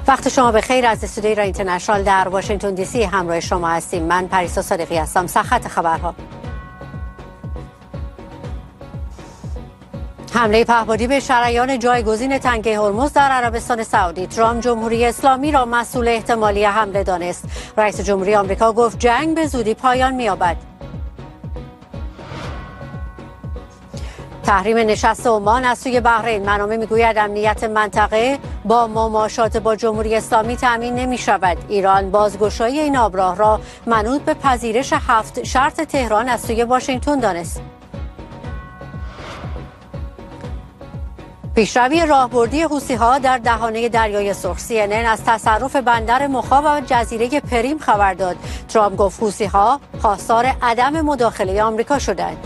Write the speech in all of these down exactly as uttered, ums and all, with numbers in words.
وقت شما به خیر. از استودیوی ایران اینترنشنال در واشنگتن دی سی همراه شما هستیم. من پریسا صادقی هستم. سرخط خبرها: حمله پهپادی به شریان جایگزین تنگه هرمز در عربستان سعودی. ترامپ جمهوری اسلامی را مسئول احتمالی حمله دانست. رئیس جمهوری آمریکا گفت جنگ به زودی پایان می‌یابد. تحریم نشست عمان از سوی بحرین. منابع میگوید امنیت منطقه با مماشات با جمهوری اسلامی تامین نمی شود. ایران بازگشایی این آبراه را منوط به پذیرش هفت شرط تهران از سوی واشنگتن دانست. پیشروی راهبردی حوثی‌ها در دهانه دریای سرخ. سی ان ان از تصرف بندر مخا و جزیره پریم خبر داد. ترامپ گفت حوثی‌ها خواستار عدم مداخله آمریکا شدند.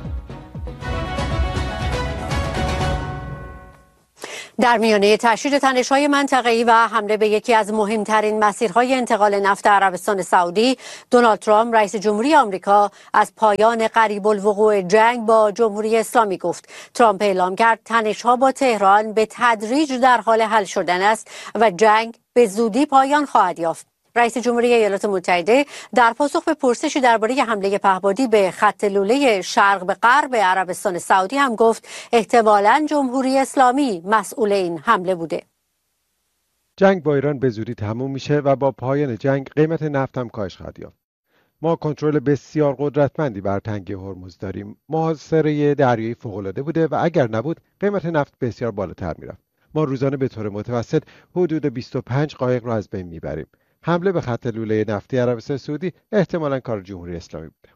در میانه تشدید تنش‌های منطقه‌ای و حمله به یکی از مهمترین مسیرهای انتقال نفت عربستان سعودی، دونالد ترامپ رئیس جمهوری آمریکا از پایان قریب الوقوع جنگ با جمهوری اسلامی گفت. ترامپ اعلام کرد تنش‌ها با تهران به تدریج در حال حل شدن است و جنگ به زودی پایان خواهد یافت. رئیس جمهوری ایالات متحده در پاسخ به پرسشی درباره حمله پهپادی به خط لوله شرق به غرب عربستان سعودی هم گفت احتمالاً جمهوری اسلامی مسئول این حمله بوده. جنگ با ایران به زودی تموم میشه و با پایان جنگ قیمت نفت هم کاهش خواهد یافت. ما کنترل بسیار قدرتمندی بر تنگه هرمز داریم. محاصره دریایی فوق‌العاده بوده و اگر نبود قیمت نفت بسیار بالاتر میرفت. ما روزانه به طور متوسط حدود بیست و پنج قایق را از بین میبریم. حمله به خط لوله نفتی عربستان سعودی احتمالاً کار جمهوری اسلامی بوده.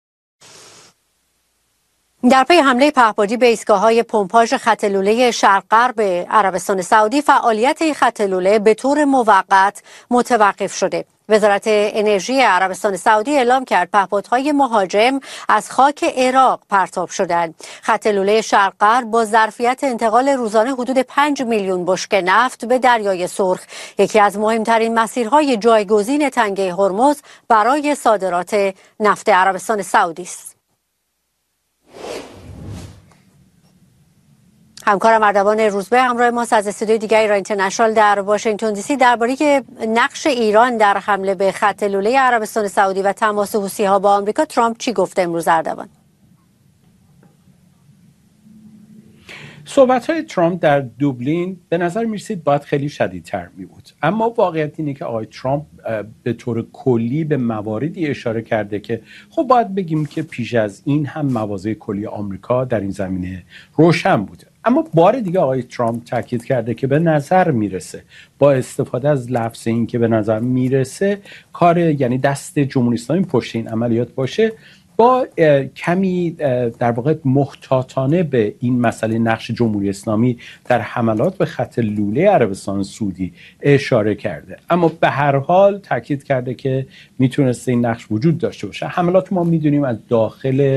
در پی حمله پهپادی به ایستگاه‌های پمپاژ خط لوله شرق غرب عربستان سعودی، فعالیت این خط لوله به طور موقت متوقف شده. وزارت انرژی عربستان سعودی اعلام کرد پهپادهای مهاجم از خاک عراق پرتاب شدند. خط لوله شرق غرب با ظرفیت انتقال روزانه حدود پنج میلیون بشکه نفت به دریای سرخ، یکی از مهمترین مسیرهای جایگزین تنگه هرمز برای صادرات نفت عربستان سعودی است. همکارم اردوان روزبه همراه ماست از استودیوی دیگر ایران اینترنشنال در واشنگتن دی سی درباره نقش ایران در حمله به خط لوله عربستان سعودی و تماس حوثی‌ها با آمریکا ترامپ چی گفته امروز اردوان؟ صحبت‌های ترامپ در دوبلین به نظر می‌رسید باید خیلی شدیدتر می بود، اما واقعیت اینه که آقای ترامپ به طور کلی به مواردی اشاره کرده که خب باید بگیم که پیش از این هم مواضع کلی آمریکا در این زمینه روشن بوده. اما بار دیگه آقای ترامپ تاکید کرده که به نظر میرسه با استفاده از لفظ این که به نظر میرسه کار یعنی دست جمهوری اسلامی پشت این عملیات باشه، با کمی در واقع محتاطانه به این مسئله نقش جمهوری اسلامی در حملات به خط لوله عربستان سعودی اشاره کرده. اما به هر حال تاکید کرده که میتونسته این نقش وجود داشته باشه. حملات ما میدونیم از داخل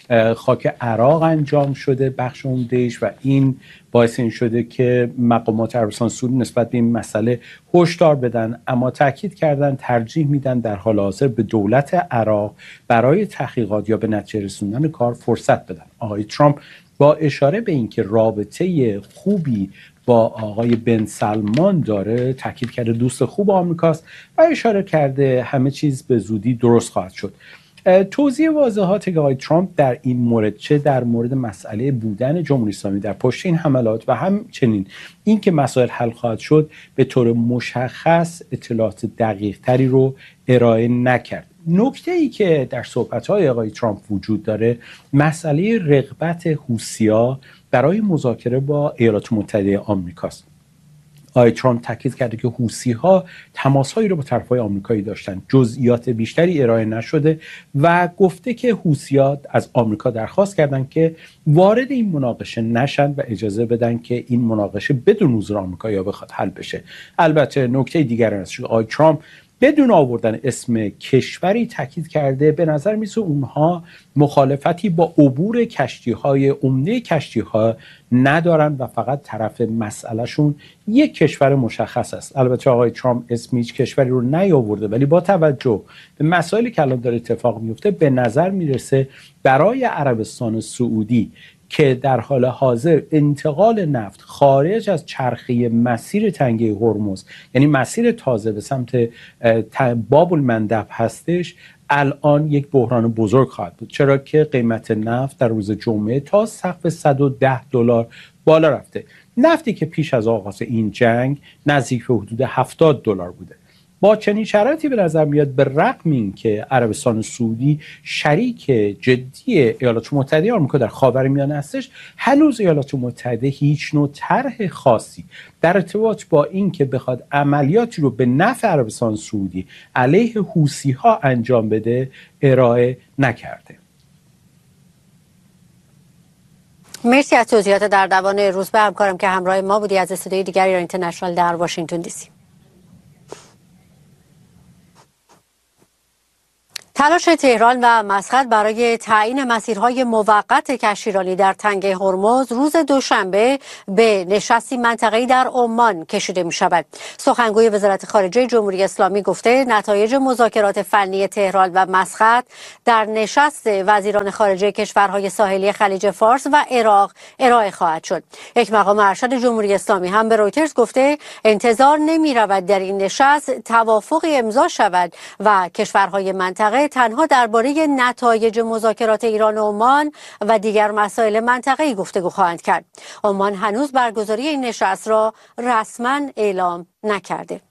خاک عراق انجام شده بخش عمده‌اش و این باعث این شده که مقامات عربستان سعودی نسبت به این مسئله هشدار بدن، اما تاکید کردن ترجیح میدن در حال حاضر به دولت عراق برای تحقیقات یا به نتیجه رسوندن کار فرصت بدن. آقای ترامپ با اشاره به اینکه رابطه خوبی با آقای بن سلمان داره تاکید کرده دوست خوب آمریکاست و اشاره کرده همه چیز به زودی درست خواهد شد. توضیح واضحات آقای ترامپ در این مورد، چه در مورد مسئله بودن جمهوری اسلامی در پشت این حملات و همچنین این که مسائل حل خواهد شد، به طور مشخص اطلاعات دقیق تری رو ارائه نکرد. نکته ای که در صحبت‌های آقای ترامپ وجود داره مسئله رغبت حوثی‌ها برای مذاکره با ایالات متحده آمریکاست. آقای ترامپ تاکید کرده که حوثی‌ها تماس‌هایی رو با طرف‌های آمریکایی داشتن، جزئیات بیشتری ارائه نشده و گفته که حوثی‌ها از آمریکا درخواست کردند که وارد این مناقشه نشن و اجازه بدن که این مناقشه بدون حضور آمریکایی‌ها بخواد حل بشه. البته نکته دیگر است که آقای ترامپ بدون آوردن اسم کشوری تاکید کرده به نظر میسه اونها مخالفتی با عبور کشتی‌های عمده کشتی‌ها ندارن و فقط طرف مسئلهشون یک کشور مشخص است. البته آقای ترامپ اسم هیچ کشوری رو نیاورده، ولی با توجه به مسائلی که الان داره اتفاق میفته به نظر میرسه برای عربستان سعودی که در حال حاضر انتقال نفت خارج از چرخه مسیر تنگه هرمز، یعنی مسیر تازه به سمت باب المندب هستش، الان یک بحران بزرگ خواهد بود، چرا که قیمت نفت در روز جمعه تا سقف صد و ده دلار بالا رفته. نفتی که پیش از آغاز این جنگ نزدیک به حدود هفتاد دلار بوده. با چنین شرایطی به نظر میاد به رغم اینکه عربستان سعودی شریک جدی ایالات متحده آمریکا در خاورمیانه هستش، هنوز ایالات متحده هیچ نوع طرح خاصی در ارتباط با اینکه بخواد عملیاتی رو به نفع عربستان سعودی علیه حوثی ها انجام بده ارائه نکرده. مرسی از توضیحات در دوان روز به همکارم که همراه ما بودی از استودیوی دیگر ایران اینترنشنال در واشنگتن دی سی. تلاش تهران و مسقط برای تعیین مسیرهای موقت کشتیرانی در تنگه هرمز روز دوشنبه به نشستی منطقه‌ای در عمان کشیده می شود. سخنگوی وزارت خارجه جمهوری اسلامی گفته نتایج مذاکرات فنی تهران و مسقط در نشست وزیران خارجه کشورهای ساحلی خلیج فارس و عراق ارائه خواهد شد. یک مقام ارشد جمهوری اسلامی هم به رویترز گفته انتظار نمی رود در این نشست توافقی امضا شود و کشورهای منطقه تنها درباره نتایج مذاکرات ایران و عمان و دیگر مسائل منطقه‌ای گفتگو خواهند کرد. عمان هنوز برگزاری این نشست را رسما اعلام نکرده.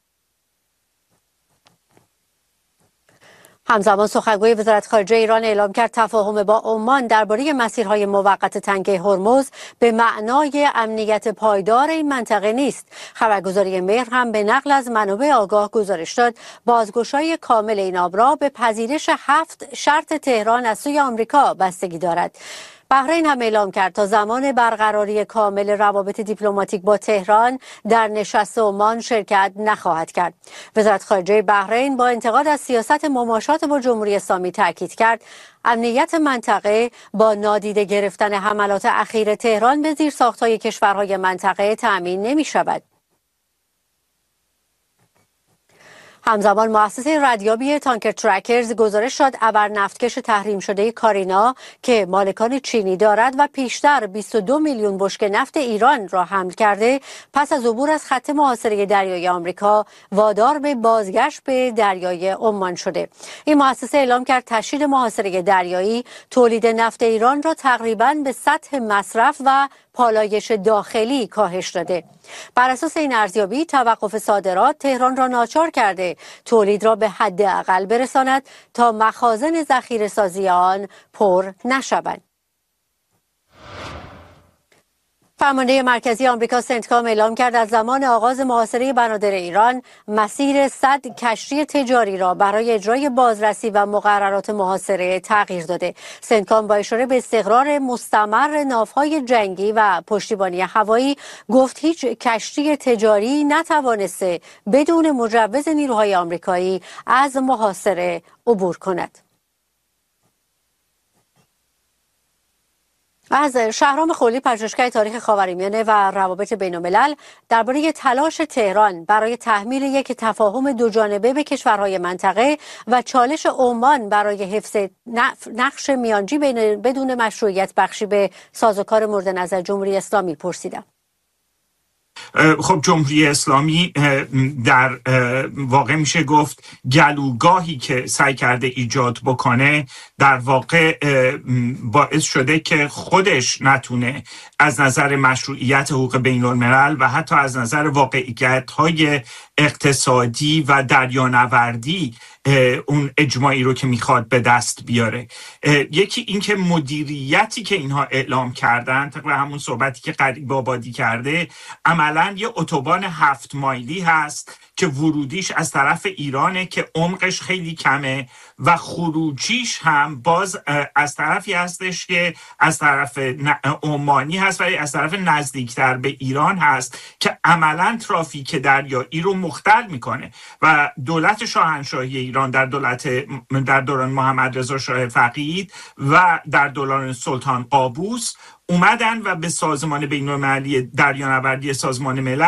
همزمان سخنگوی وزارت خارجه ایران اعلام کرد تفاهم با عمان درباره مسیرهای موقت تنگه هرمز به معنای امنیت پایدار این منطقه نیست. خبرگزاری مهر هم به نقل از منابع آگاه گزارش داد بازگشایی کامل این آب را به پذیرش هفت شرط تهران از سوی آمریکا بستگی دارد. بحرین هم اعلام کرد تا زمان برقراری کامل روابط دیپلماتیک با تهران در نشست عمان شرکت نخواهد کرد. وزارت خارجه بحرین با انتقاد از سیاست مماشات با جمهوری اسلامی تاکید کرد امنیت منطقه با نادیده گرفتن حملات اخیر تهران به زیرساخت‌های کشورهای منطقه تأمین نمی شود. همزمان مؤسسه ردیابی تانکر ترکرز گزارش داد ابر نفتکش تحریم شده کارینا که مالکان چینی دارد و پیشتر بیست و دو میلیون بشکه نفت ایران را حمل کرده پس از عبور از خط محاصره دریایی آمریکا وادار به بازگشت به دریای عمان شده. این مؤسسه اعلام کرد تشدید محاصره دریایی تولید نفت ایران را تقریباً به سطح مصرف و پالایش داخلی کاهش داده. بر اساس این ارزیابی توقف صادرات تهران را ناچار کرده تولید را به حداقل برساند تا مخازن ذخیره‌سازی آن پر نشوند. فرمانده مرکزی آمریکا سنتکام اعلام کرد از زمان آغاز محاصره بنادر ایران مسیر صد کشتی تجاری را برای اجرای بازرسی و مقررات محاصره تغییر داده. سنتکام با اشاره به استقرار مستمر ناوهای جنگی و پشتیبانی هوایی گفت هیچ کشتی تجاری نتوانسته بدون مجوز نیروهای آمریکایی از محاصره عبور کند. از شهرام خلی پژوهشگر تاریخ خاورمیانه و روابط بین‌الملل درباره تلاش تهران برای تحمیل یک تفاهم دوجانبه به کشورهای منطقه و چالش عمان برای حفظ نقش میانجی بین بدون مشروعیت بخشی به سازوکار مورد نظر جمهوری اسلامی پرسیدم. خب جمهوری اسلامی در واقع میشه گفت گلوگاهی که سعی کرده ایجاد بکنه در واقع باعث شده که خودش نتونه از نظر مشروعیت حقوق بین الملل و حتی از نظر واقعیت‌های اقتصادی و دریانوردی اون اجماعی رو که میخواد به دست بیاره. یکی این که مدیریتی که اینها اعلام کردن طبق همون صحبتی که غریب آبادی کرده عملاً یه اتوبان هفت مایلی هست که ورودیش از طرف ایرانه که عمقش خیلی کمه و خروجیش هم باز از طرفی هستش که از طرف عمانی هست ولی از طرف نزدیکتر به ایران هست که عملاً ترافیک دریایی رو مختل میکنه و دولت شاهنشاهی ایران در دولت در دوران محمد رضا شاه فقید و در دوران سلطان قابوس اومدن و به سازمان بین‌المللی دریانوردی سازمان ملل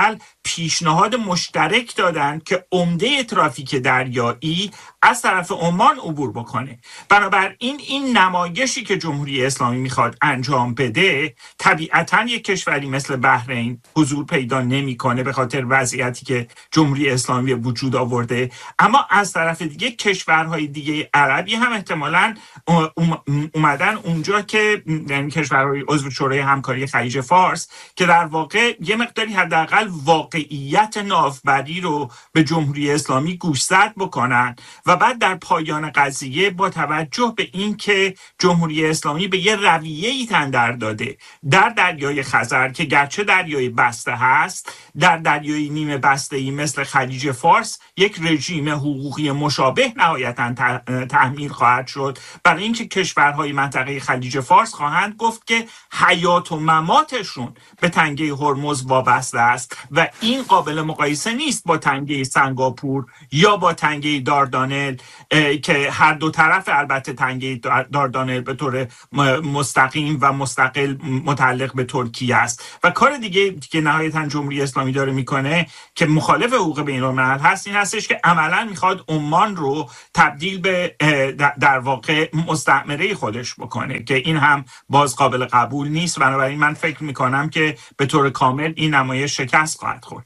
پیشنهاد مشترک دادن که عمده ترافیک دریایی از طرف عمان عبور بکنه. بنابراین این نمایشی که جمهوری اسلامی میخواد انجام بده طبیعتاً یک کشوری مثل بحرین حضور پیدا نمیکنه به خاطر وضعیتی که جمهوری اسلامی وجود آورده، اما از طرف دیگه کشورهای دیگه عربی هم احتمالاً اومدن اونجا که یعنی کشورهای عضو شورای همکاری خلیج فارس که در واقع یه مقداری حداقل واقعیت ناوبری رو به جمهوری اسلامی گوشزد بکنن و بعد در پایان قضیه با توجه به این که جمهوری اسلامی به یه رویه‌ای تندر داده در دریای خزر که گرچه دریای بسته هست، در دریای نیمه بسته‌ای مثل خلیج فارس یک رژیم حقوقی مشابه نهایتاً تحمیل خواهد شد، برای اینکه کشورهای منطقه خلیج فارس خواهند گفت که حیات و مماتشون به تنگه هرمز وابسته است و این قابل مقایسه نیست با تنگه سنگاپور یا با تنگه داردانل که هر دو طرف البته تنگه داردانل به طور مستقیم و مستقل متعلق به ترکیه است. و کار دیگه که نهایتاً جمهوری اسلامی داره میکنه که مخالف حقوق بین‌الملل هست این هستش که عملاً میخواد عمان رو تبدیل به در واقع مستعمره خودش بکنه که این هم باز قابل قبول نیست. بنابراین من فکر میکنم که به طور کامل این نمایش شکست خواهد خورد.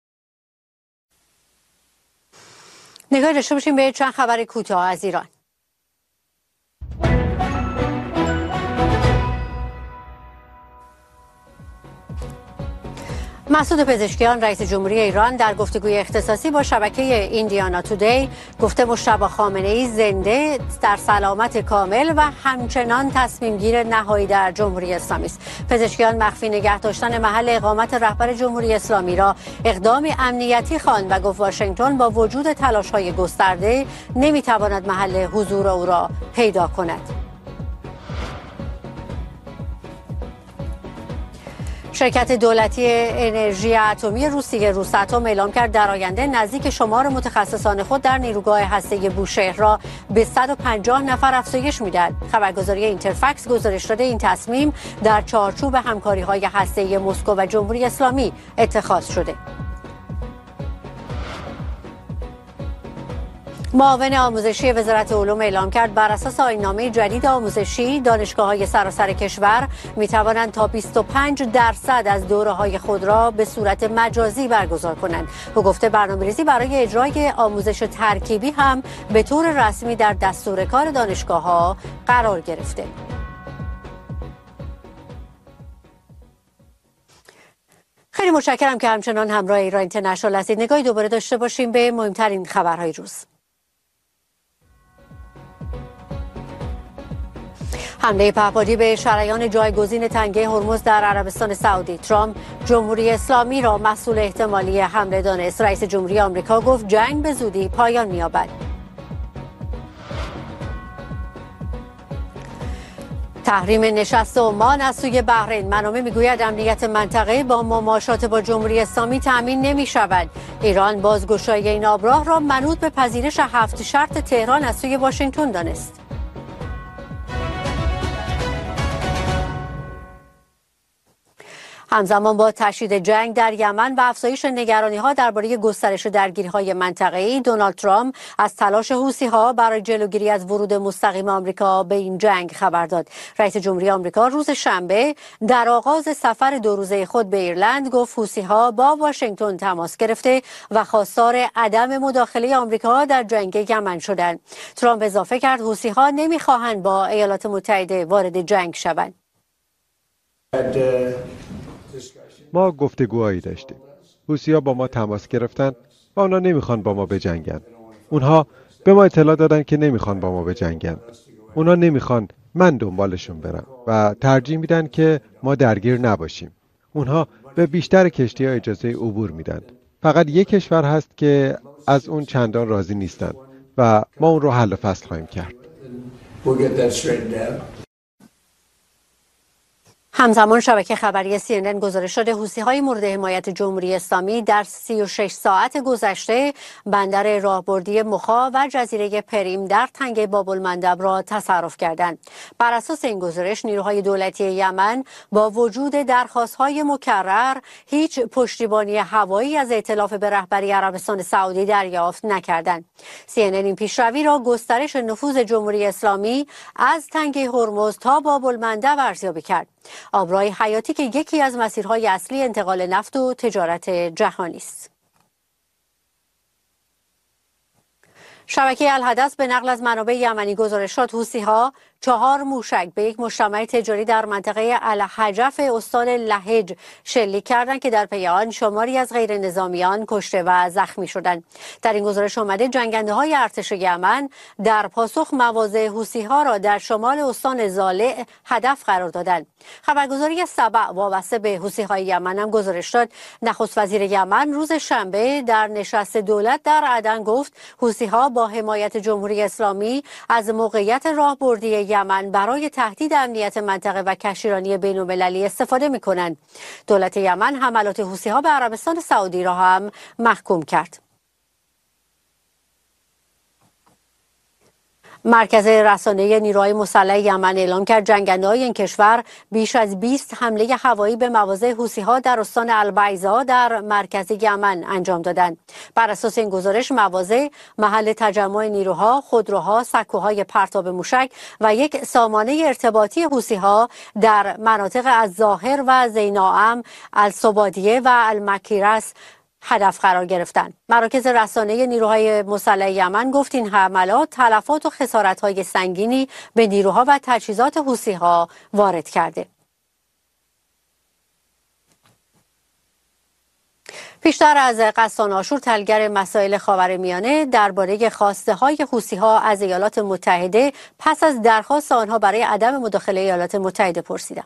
نگاه داشته باشیم به چند خبر کوتاه از ایران. مسعود پزشکیان رئیس جمهوری ایران در گفتگوی اختصاصی با شبکه ایندیانا تودی گفته مجتبی خامنه‌ای زنده در سلامت کامل و همچنان تصمیم گیر نهایی در جمهوری اسلامی است. پزشکیان مخفی نگه داشتن محل اقامت رهبر جمهوری اسلامی را اقدامی امنیتی خواند و گفت واشنگتن با وجود تلاش‌های گسترده نمی‌تواند محل حضور او را پیدا کند. شرکت دولتی انرژی اتمی روسیه روساتوم اعلام کرد در آینده نزدیک شمار متخصصان خود در نیروگاه هسته‌ای بوشهر را به صد و پنجاه نفر افزایش می‌دهد. خبرگزاری اینترفکس گزارش داده این تصمیم در چارچوب همکاری‌های هسته‌ای مسکو و جمهوری اسلامی اتخاذ شده. معاون آموزشی وزارت علوم اعلام کرد بر اساس آیین‌نامه جدید آموزشی دانشگاه‌های سراسر کشور می‌توانند تا بیست و پنج درصد از دوره‌های خود را به صورت مجازی برگزار کنند. او گفته برنامه‌ریزی برای اجرای آموزش ترکیبی هم به طور رسمی در دستور کار دانشگاه‌ها قرار گرفته. خیلی متشکرم که همچنان همراه ایران اینترنشنال هستید. نگاهی دوباره داشته باشیم به مهمترین خبرهای روز. حمله پهپادی به شریان جایگزین تنگه هرمز در عربستان سعودی. ترامپ جمهوری اسلامی را مسئول احتمالی حمله دانست. رئیس جمهوری آمریکا گفت جنگ به زودی پایان می‌یابد. تحریم نشست عمان از سوی بحرین. منابع میگوید امنیت منطقه با مماشات با جمهوری اسلامی تأمین نمی شود. ایران بازگشایی این آبراه را منوط به پذیرش هفت شرط تهران از سوی واشنگتن دانست. همزمان با تشدید جنگ در یمن و افزایش نگرانی‌ها درباره گسترش درگیری‌های منطقه‌ای، دونالد ترامپ از تلاش حوثی‌ها برای جلوگیری از ورود مستقیم آمریکا به این جنگ خبر داد. رئیس جمهوری آمریکا روز شنبه در آغاز سفر دو روزه خود به ایرلند گفت حوثی‌ها با واشنگتن تماس گرفته و خواستار عدم مداخله آمریکا در جنگ یمن شدند. ترامپ اضافه کرد حوثی‌ها نمی‌خواهند با ایالات متحده وارد جنگ شوند. ما گفتگوهایی داشتیم. حوثی‌ها با ما تماس گرفتن و اونا نمیخوان با ما بجنگن. اونها به ما اطلاع دادن که نمیخوان با ما بجنگن. اونا نمیخوان من دنبالشون برم و ترجیح میدن که ما درگیر نباشیم. اونها به بیشتر کشتی‌ها اجازه عبور میدن. فقط یک کشور هست که از اون چندان راضی نیستن و ما اون رو حل و فصل خواهیم کرد. همزمان شبکه خبری سی ان ان گزارش داده حوثی‌های مورد حمایت جمهوری اسلامی در سی و شش ساعت گذشته بندر راهبردی مخا و جزیره پریم در تنگه باب‌المندب را تصرف کردند. بر اساس این گزارش نیروهای دولتی یمن با وجود درخواست‌های مکرر هیچ پشتیبانی هوایی از ائتلاف به رهبری عربستان سعودی دریافت نکردند. سی ان ان این پیشروی را گسترش نفوذ جمهوری اسلامی از تنگه هرمز تا باب‌المندب ارزیابی کرد. آبراه حیاتی که یکی از مسیرهای اصلی انتقال نفت و تجارت جهانی است. شبکه الحدث به نقل از منابع یمنی گزارش داد حوثی‌ها چهار موشک به یک مجتمع تجاری در منطقه الحجف استان لهج شلیک کردند که در پی آن شماری از غیر نظامیان کشته و زخمی شدند. در این گزارش آمده جنگنده‌های ارتش یمن در پاسخ مواضع حوثی‌ها را در شمال استان زالع هدف قرار دادند. خبرگزاری سبع وابسته به حوثی‌های یمن هم گزارش داد نخست وزیر یمن روز شنبه در نشست دولت در عدن گفت حوثی‌ها با حمایت جمهوری اسلامی از موقعیت راهبردی یمن برای تهدید امنیت منطقه و کشتیرانی بین‌المللی استفاده می‌کنند. دولت یمن حملات حوثی‌ها به عربستان سعودی را هم محکوم کرد. مرکز رسانه نیروهای مسلح یمن اعلام کرد جنگنده‌های این کشور بیش از بیست حمله هوایی به مواضع حوثی‌ها در استان البیضا در مرکز یمن انجام دادند. بر اساس این گزارش مواضع محل تجمع نیروها، خودروها، سکوهای پرتاب موشک و یک سامانه ارتباطی حوثی‌ها در مناطق الظاهر و زیناعم، السبادیه و المکیرس هدف قرار گرفتند. مراکز رسانه نیروهای مسلح یمن گفت این حملات تلفات و خسارت‌های سنگینی به نیروها و تجهیزات حوثی‌ها وارد کرده. پیشتر از قسطان آشور تحلیلگر مسائل خاورمیانه درباره خواسته‌های حوثی‌ها از ایالات متحده پس از درخواست آنها برای عدم مداخله ایالات متحده پرسیدم.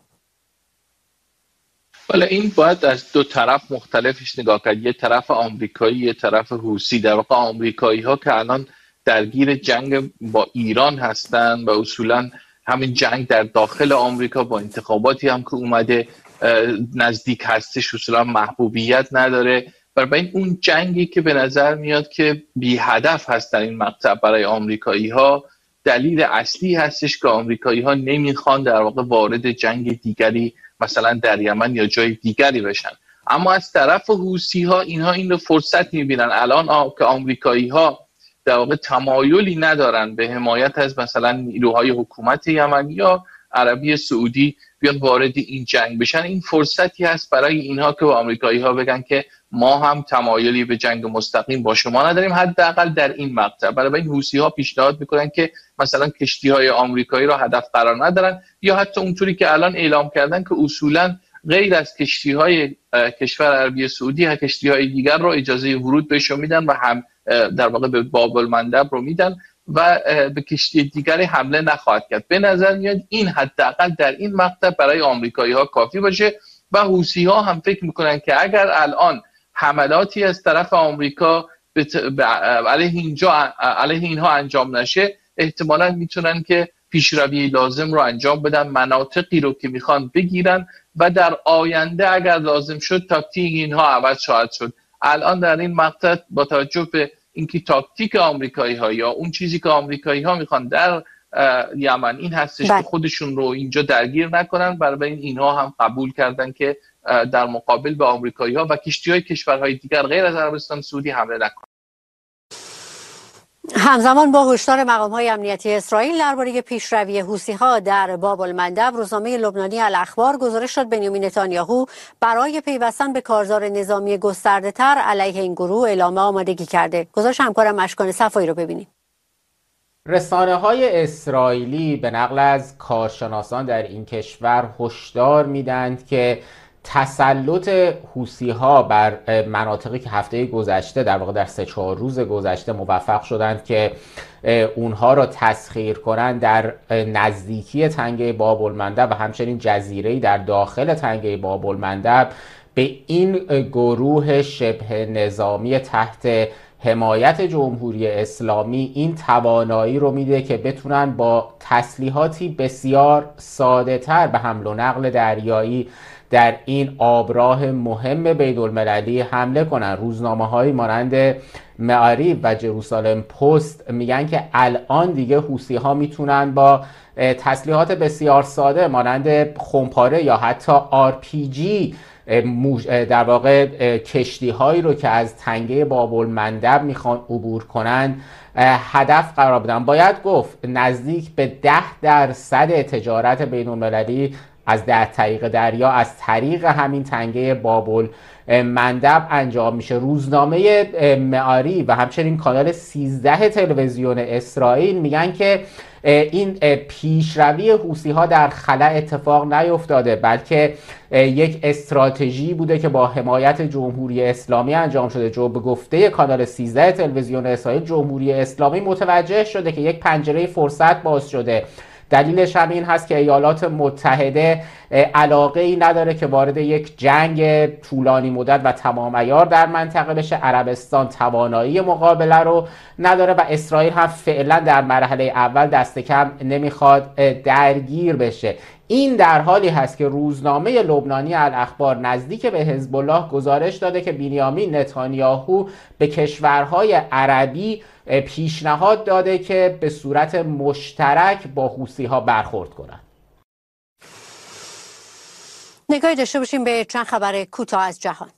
ولی این باید از دو طرف مختلفش نگاه کرد. یه طرف آمریکایی، یه طرف حوثی. در واقع آمریکایی ها که الان درگیر جنگ با ایران هستن و اصولا همین جنگ در داخل آمریکا با انتخاباتی هم که اومده نزدیک هستش اصولا محبوبیت نداره. برای اون جنگی که به نظر میاد که بی هدف هست در این مقطع برای آمریکایی ها، دلیل اصلی هستش که آمریکایی ها نمیخوان در واقع وارد جنگ دیگری مثلا در یمن یا جای دیگری بشن. اما از طرف حوثی ها اینها این رو فرصت میبینن الان آ... که آمریکایی ها در واقع تمایلی ندارن به حمایت از مثلا نیروهای حکومت یمن یا عربی سعودی بیان وارد این جنگ بشن. این فرصتی هست برای اینها که به آمریکایی ها بگن که ما هم تمایلی به جنگ مستقیم با شما نداریم، حداقل در این مقطع. برای این حوثی ها پیشنهاد میکنن که مثلا کشتی های آمریکایی را هدف قرار ندارن، یا حتی اونطوری که الان اعلام کردن که اصولا غیر از کشتی های کشور عربی سعودی ها کشتی های دیگر رو اجازه ورود بهشون میدن و هم در واقع به باب‌المندب رو میدن و به کشتی دیگری حمله نخواهد کرد. به نظر میاد این حداقل در این مقطع برای آمریکایی ها کافی باشه و حوثی ها هم فکر میکنن که اگر الان حملاتی از طرف آمریکا علیه اینجا علیه اینها انجام نشه، احتمالاً میتونن که پیشروی لازم رو انجام بدن، مناطقی رو که میخوان بگیرن و در آینده اگر لازم شد تاکتیک اینها عوض خواهد شد. الان در این مقطع با توجه به اینکه تاکتیک آمریکایی ها یا اون چیزی که آمریکایی ها میخوان در یمن این هستش که خودشون رو اینجا درگیر نکنن، برای این اینها هم قبول کردن که در مقابل به آمریکایی ها و کشتی های کشورهای دیگر غیر از عربستان سعودی حمله نکنن. همزمان با هشدار مقام‌های امنیتی اسرائیل درباره پیشروی حوثی‌ها در باب‌المندب، روزنامه لبنانی الاخبار گزارش داد بنیامین نتانیاهو برای پیوستن به کارزار نظامی گسترده‌تر علیه این گروه اعلام آمادگی کرده. گزارش همکارم اشکان صفایی رو ببینیم. رسانه‌های اسرائیلی به نقل از کارشناسان در این کشور هشدار میدند که تسلط حوثی‌ها بر مناطقی که هفته گذشته در واقع در سه چهار روز گذشته موفق شدند که اونها را تسخیر کنند در نزدیکی تنگه باب‌المندب و همچنین جزیره‌ای در داخل تنگه باب‌المندب به این گروه شبه نظامی تحت حمایت جمهوری اسلامی این توانایی رو میده که بتونن با تسلیحاتی بسیار ساده تر به حمل و نقل دریایی در این آبراه مهم بین‌المللی حمله کنن. روزنامه‌هایی مانند معاریف و جروسالم پست میگن که الان دیگه حوثی‌ها میتونن با تسلیحات بسیار ساده مانند خمپاره یا حتی آر پی جی در واقع کشتی هایی رو که از تنگه باب‌المندب میخوان عبور کنند هدف قرار بدن. باید گفت نزدیک به ده درصد تجارت بین المللی از در طریق دریا از طریق همین تنگه باب‌المندب انجام میشه. روزنامه معاری و همچنین کانال سیزده تلویزیون اسرائیل میگن که این پیشروی حوثی‌ها در خلا اتفاق نیفتاده، بلکه یک استراتژی بوده که با حمایت جمهوری اسلامی انجام شده. جو به گفته کانال سیزده تلویزیون اسرائیل، جمهوری اسلامی متوجه شده که یک پنجره فرصت باز شده. دلیلش هم این هست که ایالات متحده علاقه ای نداره که وارد یک جنگ طولانی مدت و تمام عیار در منطقه بشه. عربستان توانایی مقابله رو نداره و اسرائیل هم فعلا در مرحله اول دست کم نمیخواد درگیر بشه. این در حالی هست که روزنامه لبنانی الاخبار نزدیک به حزب الله گزارش داده که بنیامین نتانیاهو به کشورهای عربی پیشنهاد داده که به صورت مشترک با حوثی‌ها برخورد کنند. نگاهی داشته باشیم به چند خبر کوتاه از جهان.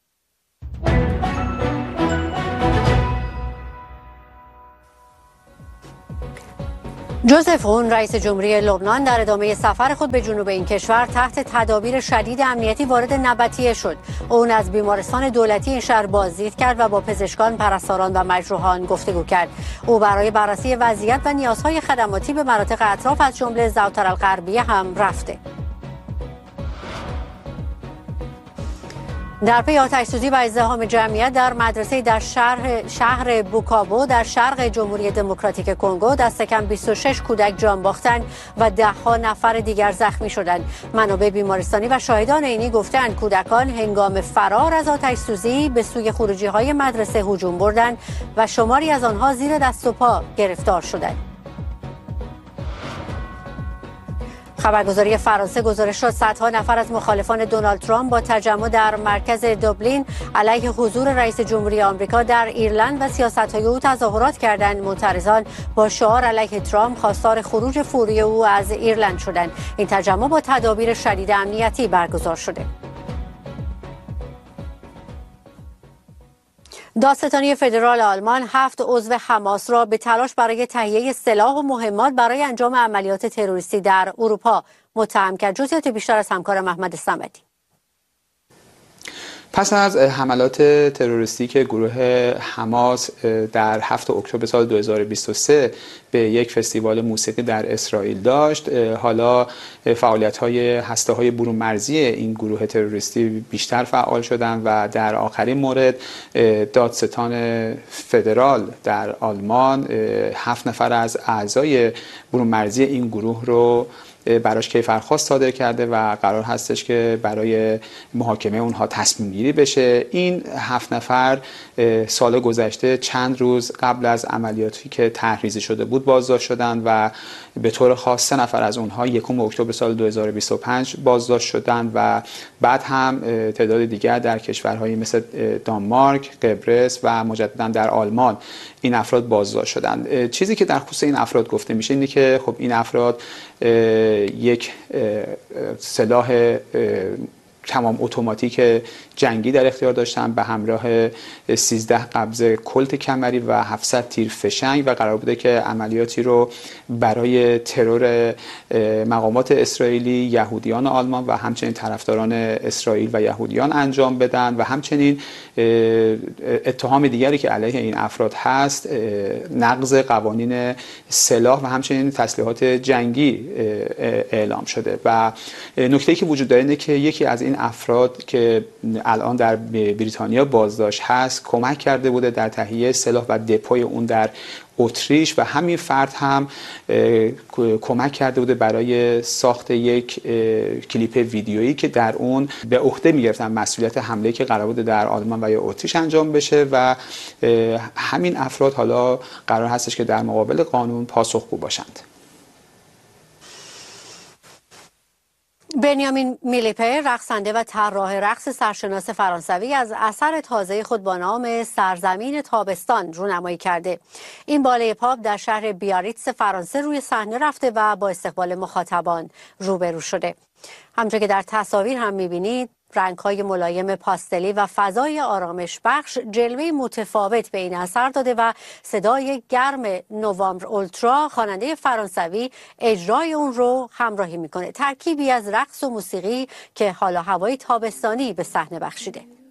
جوزف اون رئیس جمهوری لبنان در ادامه سفر خود به جنوب این کشور تحت تدابیر شدید امنیتی وارد نبطیه شد. اون از بیمارستان دولتی این شهر بازدید کرد و با پزشکان، پرستاران و مجروحان گفتگو کرد. او برای بررسی وضعیت و نیازهای خدماتی به مناطق اطراف از جمله زوتر الغربیه هم رفته. در پی آتش‌سوزی و ازدحام جمعیت در مدرسه در شهر شهر بوکابو در شرق جمهوری دموکراتیک کنگو دست کم بیست و شش کودک جان باختند و ده ها نفر دیگر زخمی شدند. منابع بیمارستانی و شاهدان عینی گفتند کودکان هنگام فرار از آتش‌سوزی به سوی خروجی‌های مدرسه هجوم بردند و شماری از آنها زیر دست و پا گرفتار شدند. خبرگزاری فرانسه گزارش داد صدها نفر از مخالفان دونالد ترامپ با تجمع در مرکز دوبلین علیه حضور رئیس جمهوری آمریکا در ایرلند و سیاست‌های او تظاهرات کردند. معترضان با شعار علیه ترامپ خواستار خروج فوری او از ایرلند شدند. این تجمع با تدابیر شدید امنیتی برگزار شده. دادستانی فدرال آلمان هفت عضو حماس را به تلاش برای تهیه سلاح و مهمات برای انجام عملیات تروریستی در اروپا متهم کرد. جزئیات بیشتر از همکارم محمد صمدی. پس از حملات تروریستی که گروه حماس در هفتم اکتبر سال دو هزار و بیست و سه به یک فستیوال موسیقی در اسرائیل داشت، حالا فعالیت‌های هسته‌های برون مرزی این گروه تروریستی بیشتر فعال شدند و در آخرین مورد دادستان فدرال در آلمان هفت نفر از اعضای برون مرزی این گروه رو براش کیفرخواست صادر کرده و قرار هستش که برای محاکمه اونها تصمیم گیری بشه. این هفت نفر سال گذشته چند روز قبل از عملیاتی که تحریزی شده بود بازداشت شدند و به طور خاص سه نفر از اونها یکم اکتبر سال دو هزار و بیست و پنج بازداشت شدند و بعد هم تعداد دیگر در کشورهایی مثل دانمارک، قبرس و مجددا در آلمان این افراد بازداشت شدند. چیزی که در خصوص این افراد گفته میشه اینه که خب این افراد یک سلاح تمام اتوماتیک جنگی در اختیار داشتن به همراه سیزده قبضه کلت کمری و هفتصد تیر فشنگ و قرار بوده که عملیاتی رو برای ترور مقامات اسرائیلی، یهودیان آلمان و همچنین طرفداران اسرائیل و یهودیان انجام بدن و همچنین اتهام دیگری که علیه این افراد هست نقض قوانین سلاح و همچنین تسلیحات جنگی اعلام شده و نکته‌ای که وجود داره اینه که یکی از این همین افراد که الان در بریتانیا بازداشت هست کمک کرده بوده در تهیه سلاح و دپوی اون در اتریش و همین فرد هم کمک کرده بوده برای ساخت یک کلیپ ویدیویی که در اون به عهده میگرفتن مسئولیت حمله که قرار بوده در آلمان و یا اتریش انجام بشه و همین افراد حالا قرار هستش که در مقابل قانون پاسخگو باشند. بنیامین میلیپر، رقصنده و طراح رقص سرشناس فرانسوی، از اثر تازه خود با نام سرزمین تابستان رونمایی کرده. این باله پاپ در شهر بیاریتس فرانسه روی صحنه رفته و با استقبال مخاطبان روبرو شده. همونطور که در تصاویر هم می‌بینید، رنگ‌های ملایم پاستلی و فضای آرامش بخش جلوه متفاوت به این اثر داده و صدای گرم نوامبر اولترا خواننده فرانسوی اجرای اون رو همراهی میکنه. ترکیبی از رقص و موسیقی که حالا هوای تابستانی به صحنه بخشیده.